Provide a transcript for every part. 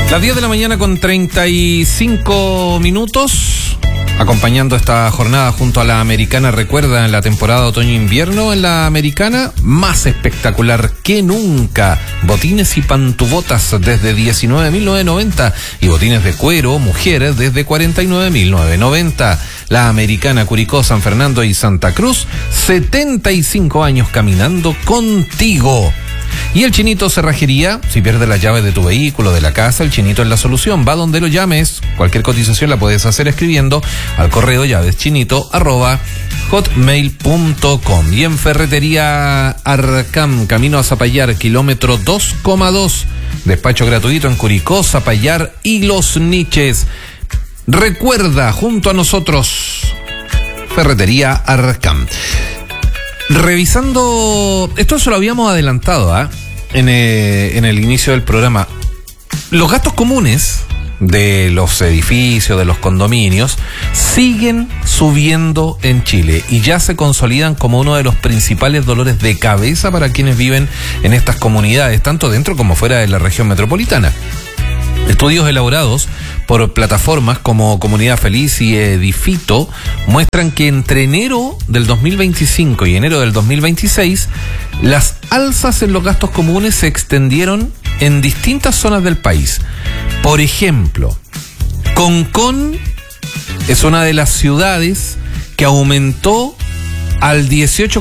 Las 10 de la mañana con 35 minutos, acompañando esta jornada junto a la Americana. Recuerda, en la temporada otoño-invierno, en la Americana, más espectacular que nunca. Botines y pantubotas desde 19.990 y botines de cuero, mujeres, desde 49.990. La Americana, Curicó, San Fernando y Santa Cruz, 75 años caminando contigo. Y el Chinito Cerrajería, si pierdes las llaves de tu vehículo, de la casa, el Chinito es la solución. Va donde lo llames. Cualquier cotización la puedes hacer escribiendo al correo llaveschinito@hotmail.com. Y en Ferretería Arcam, camino a Zapallar, kilómetro 2,2. Despacho gratuito en Curicó, Zapallar y Los Niches. Recuerda, junto a nosotros, Ferretería Arcam. Revisando, esto se lo habíamos adelantado en el inicio del programa. Los gastos comunes de los edificios, de los condominios, siguen subiendo en Chile y ya se consolidan como uno de los principales dolores de cabeza para quienes viven en estas comunidades, tanto dentro como fuera de la región metropolitana. Estudios elaborados por plataformas como Comunidad Feliz y Edifito muestran que entre enero del 2025 y enero del 2026, las alzas en los gastos comunes se extendieron en distintas zonas del país. Por ejemplo, Concón es una de las ciudades que aumentó al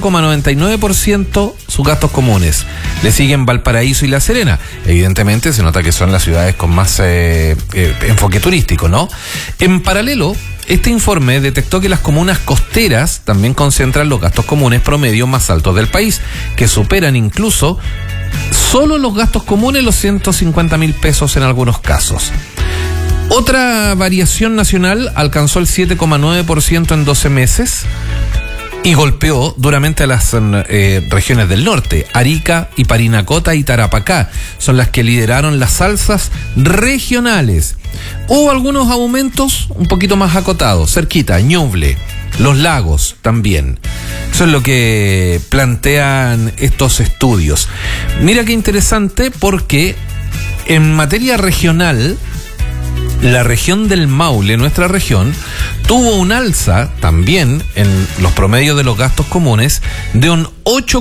18,99% sus gastos comunes. Le siguen Valparaíso y La Serena. Evidentemente se nota que son las ciudades con más enfoque turístico, ¿no? En paralelo, este informe detectó que las comunas costeras también concentran los gastos comunes promedio más altos del país, que superan incluso solo los gastos comunes los 150.000 pesos en algunos casos. Otra variación nacional alcanzó el 7,9% en 12 meses. Y golpeó duramente a las regiones del norte. Arica y Parinacota y Tarapacá son las que lideraron las alzas regionales. Hubo algunos aumentos un poquito más acotados, cerquita, Ñuble, Los Lagos también. Eso es lo que plantean estos estudios. Mira qué interesante, porque en materia regional, la región del Maule, nuestra región, tuvo un alza también en los promedios de los gastos comunes de un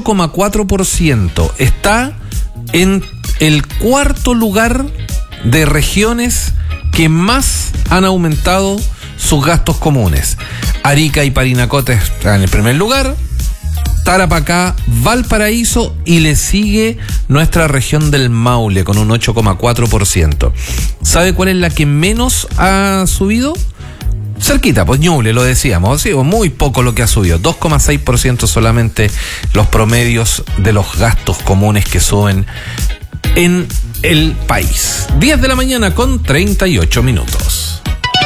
8,4%. Está en el cuarto lugar de regiones que más han aumentado sus gastos comunes. Arica y Parinacota están en el primer lugar, Tarapacá, Valparaíso, y le sigue nuestra región del Maule con un 8,4%. ¿Sabe cuál es la que menos ha subido? Cerquita, pues Ñuble, lo decíamos, sí, muy poco lo que ha subido, 2,6% solamente los promedios de los gastos comunes que suben en el país. 10 de la mañana con 38 minutos.